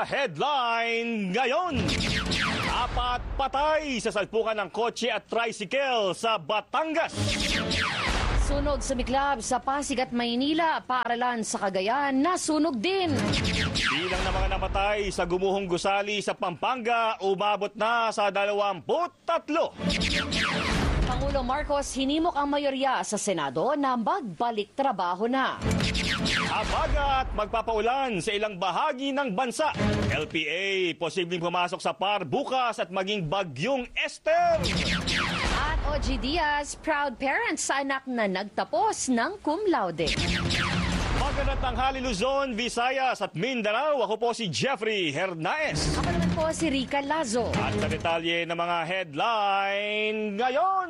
headline ngayon. 4 patay sa salpukan ng kotse at tricycle sa Batangas. Sunog sumiklab sa Pasig at Maynila, paaralan sa Cagayan, nasunog din. Bilang ng mga namatay sa gumuhong gusali sa Pampanga, umabot na sa 23. Pangulong Marcos hinimok ang mayorya sa Senado na magbalik trabaho na. Habagat magpapaulan sa ilang bahagi ng bansa. LPA posibleng pumasok sa PAR bukas at maging bagyong Esther. At OG Diaz, proud parents sa anak na nagtapos ng cum laude. Magandang tanghali Luzon, Visayas at Mindanao. Ako po si Jeffrey Hernaez. Ako naman po si Rica Lazo. At sa detalye ng mga headline ngayon.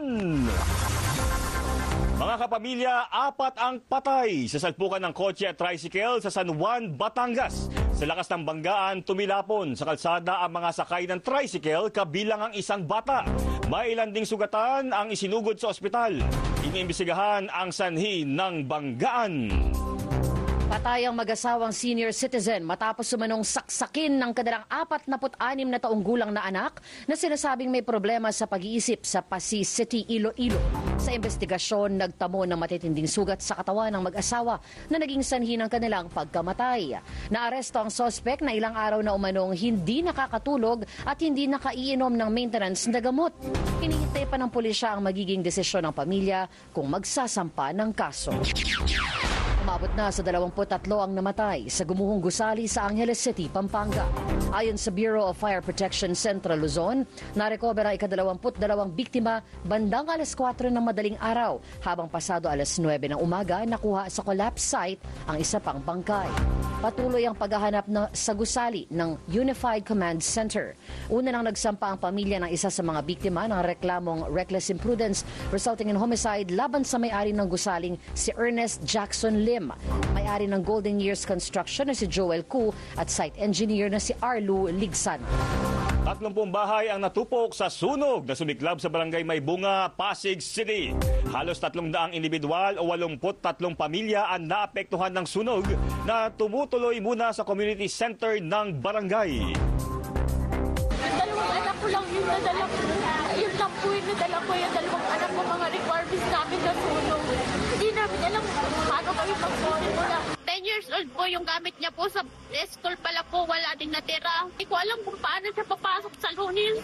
Mga kapamilya, 4 ang patay sa salpukan ng kotse at tricycle sa San Juan, Batangas. Sa lakas ng banggaan, tumilapon sa kalsada ang mga sakay ng tricycle kabilang ang isang bata. May ilan ding sugatan ang isinugod sa ospital. Iniimbestigahan ang sanhi ng banggaan. Patay ang mag-asawang senior citizen matapos sumanong saksakin ng kanilang 46 na taong gulang na anak na sinasabing may problema sa pag-iisip sa Pasig City, Iloilo. Sa investigasyon, nagtamo ng matitinding sugat sa katawan ng mag-asawa na naging sanhi ng kanilang pagkamatay. Naaresto ang sospek na ilang araw na umanong hindi nakakatulog at hindi nakaiinom ng maintenance na gamot. Hinihintay pa ng pulisya ang magiging desisyon ng pamilya kung magsasampa ng kaso. Umabot na sa 23 ang namatay sa gumuhong gusali sa Angeles City, Pampanga. Ayon sa Bureau of Fire Protection Central Luzon, narecover ang ika-22 biktima bandang alas 4 ng madaling araw, habang pasado alas 9 ng umaga nakuha sa collapse site ang isa pang bangkay. Patuloy ang paghahanap sa gusali ng Unified Command Center. Una nang nagsampa ang pamilya ng isa sa mga biktima ng reklamong reckless imprudence resulting in homicide laban sa may-ari ng gusaling si Ernest Jackson Lim. May-ari ng Golden Years Construction na si Joel Ku at site engineer na si Arlu Ligsan. 30 bahay ang natupok sa sunog na sumiklab sa barangay Maybunga, Pasig City. Halos 300 individual o 83 pamilya ang naapektuhan ng sunog na tumutuloy muna sa community center ng barangay. Dalawang anak ko lang yung nadala ko. Yun lang po yung nadala ko. Yung dalawang anak ko, mga requirements namin na sunog. Hindi namin alam paano kami mag-sorry mo na. 10 years old po yung gamit niya po sa school pala po. Wala ding natira. Hindi ko alam kung paano siya papasok sa Lunis.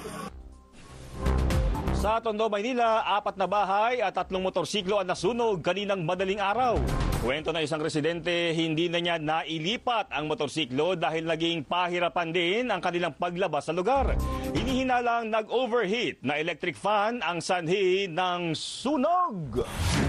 Sa Tondo, Maynila, 4 na bahay at 3 motorsiklo ang nasunog kaninang madaling araw. Kwento na isang residente, hindi na niya nailipat ang motorsiklo dahil naging pahirapan din ang kanilang paglabas sa lugar. Hinihinalang nag-overheat na electric fan ang sanhi ng sunog.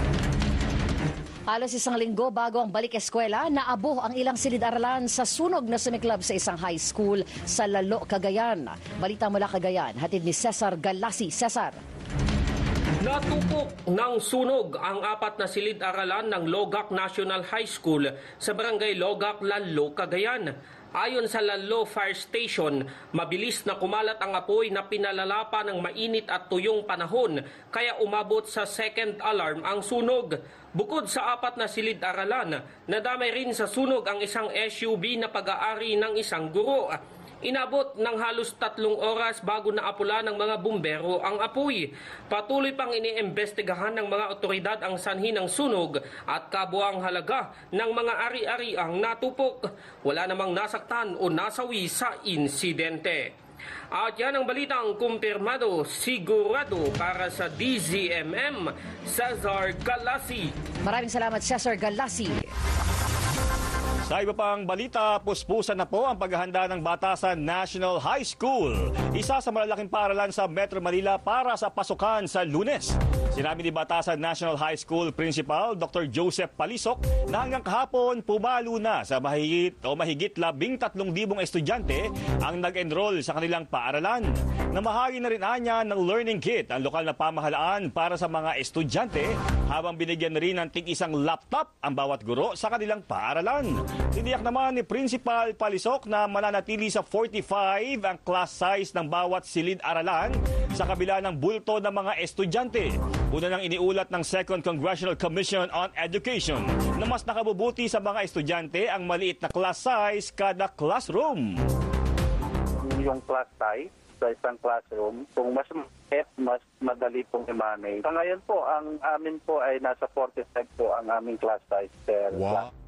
Halos isang linggo bago ang balik eskwela, naabo ang ilang silid-aralan sa sunog na sumiklab sa isang high school sa Lalo, Cagayan. Balita mula Cagayan, hatid ni Cesar Galasi. Cesar. Natupok ng sunog ang 4 na silid-aralan ng Logac National High School sa barangay Logac, Lalo, Cagayan. Ayon sa Lalo Fire Station, mabilis na kumalat ang apoy na pinalala pa ng mainit at tuyong panahon, kaya umabot sa second alarm ang sunog. Bukod sa 4 na silid-aralan, nadamay rin sa sunog ang isang SUV na pag-aari ng isang guro. Inabot ng halos 3 oras bago naapula ng mga bumbero ang apoy. Patuloy pang iniimbestigahan ng mga otoridad ang sanhi ng sunog at kabuang halaga ng mga ari-ariang natupok. Wala namang nasaktan o nasawi sa insidente. At yan ang balitang kumpirmado, sigurado para sa DZMM, Cesar Galasi. Maraming salamat, Cesar Galasi. Sa iba pang balita, puspusan na po ang paghahanda ng Batasan National High School. Isa sa malalaking paaralan sa Metro Manila para sa pasukan sa Lunes. Sinabi ni Batasan National High School Principal Dr. Joseph Palisok na hanggang kahapon pumalo na sa mahigit 13,000 estudyante ang nag-enroll sa kanilang paaralan. Namahagi na rin anya ng learning kit ang lokal na pamahalaan para sa mga estudyante habang binigyan na rin ng tig-isang laptop ang bawat guro sa kanilang paaralan. Tiniyak naman ni Principal Palisok na mananatili sa 45 ang class size ng bawat silid-aralan sa kabila ng bulto ng mga estudyante. Una nang iniulat ng Second Congressional Commission on Education na mas nakabubuti sa mga estudyante ang maliit na class size kada classroom. yung class size sa isang classroom. Kung mas madali pong i-manage. Sa ngayon po, ang amin po ay nasa 45 po ang aming class size per class.